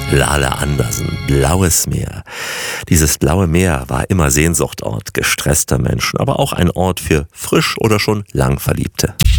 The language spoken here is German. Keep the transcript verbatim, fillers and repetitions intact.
Lale Andersen, Blaues Meer. Dieses blaue Meer war immer Sehnsuchtort gestresster Menschen, aber auch ein Ort für frisch oder schon lang Verliebte.